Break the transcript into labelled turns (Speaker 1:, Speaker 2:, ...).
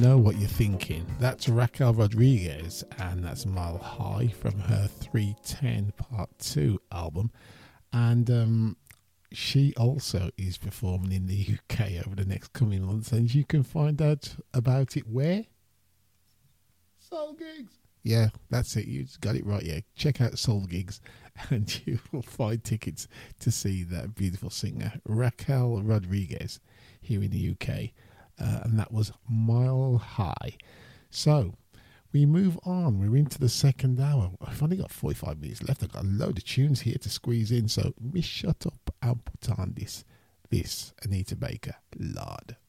Speaker 1: know what you're thinking. That's Raquel Rodriguez, and that's Mile High from her 310 Part 2 album. And she also is performing in the UK over the next coming months, and you can find out about it where? Soul Gigs. Yeah, that's it. You got it right. Yeah, check out Soul Gigs, and you will find tickets to see that beautiful singer Raquel Rodriguez here in the UK. And that was Mile High. So we move on. We're into the second hour. I've only got 45 minutes left. I've got a load of tunes here to squeeze in. So we shut up and put on this Anita Baker, Lord.